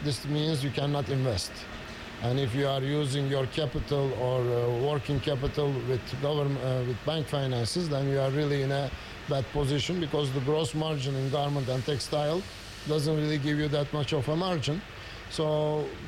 this means you cannot invest. And if you are using your capital or working capital with government, with bank finances, then you are really in a bad position, because the gross margin in garment and textile doesn't really give you that much of a margin. So